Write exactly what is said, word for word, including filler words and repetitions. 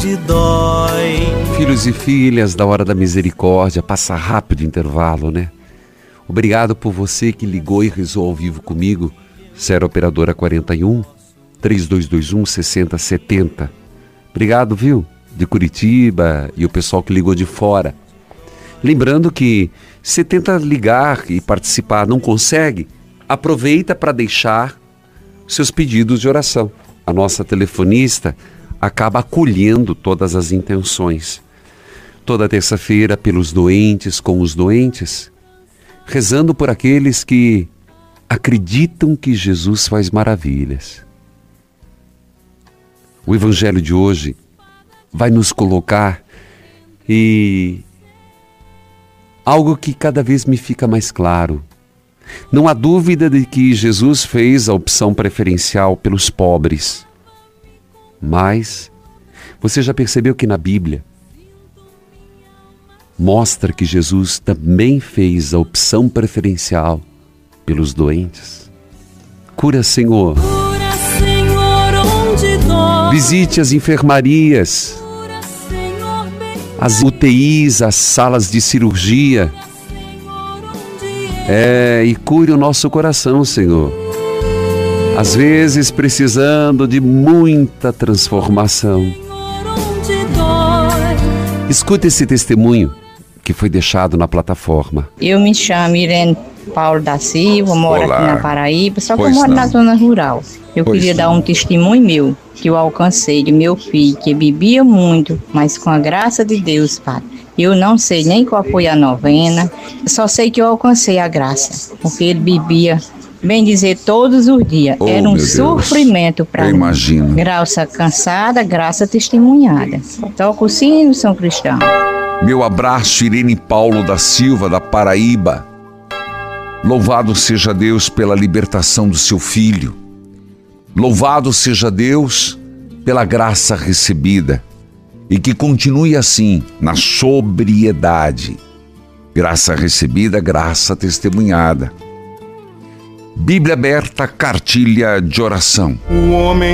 te dói. Filhos e filhas da Hora da Misericórdia, passa rápido o intervalo, né? Obrigado por você que ligou e rezou ao vivo comigo. zero Operadora quarenta e um, três dois dois um, seis zero sete zero. Obrigado, viu? De Curitiba e o pessoal que ligou de fora. Lembrando que se tenta ligar e participar, não consegue, aproveita para deixar seus pedidos de oração. A nossa telefonista acaba acolhendo todas as intenções. Toda terça-feira, pelos doentes, com os doentes, rezando por aqueles que acreditam que Jesus faz maravilhas. O Evangelho de hoje vai nos colocar e algo que cada vez me fica mais claro. Não há dúvida de que Jesus fez a opção preferencial pelos pobres. Mas você já percebeu que na Bíblia mostra que Jesus também fez a opção preferencial pelos doentes? Cura, Senhor. Cura, Senhor, onde dói. Visite as enfermarias, Cura, Senhor, bem as U T Is, as salas de cirurgia. É, e cure o nosso coração, Senhor. Às vezes precisando de muita transformação. onde dói. Escuta esse testemunho que foi deixado na plataforma. Eu me chamo Irene Paulo da Silva, moro Olá. aqui na Paraíba, só que Pois eu moro não. na zona rural. Eu Pois queria não. dar um testemunho meu, que eu alcancei de meu filho, que bebia muito, mas com a graça de Deus, Padre. Eu não sei nem qual foi a novena, só sei que eu alcancei a graça, porque ele bebia, bem dizer, todos os dias. Oh, Era um meu Deus. sofrimento para Eu mim. imagino. Graça cansada, graça testemunhada. Toca o sino, São Cristão. Meu abraço, Irene Paulo da Silva, da Paraíba. Louvado seja Deus pela libertação do seu filho. Louvado seja Deus pela graça recebida. E que continue assim, na sobriedade. Graça recebida, graça testemunhada. Bíblia aberta, cartilha de oração. O homem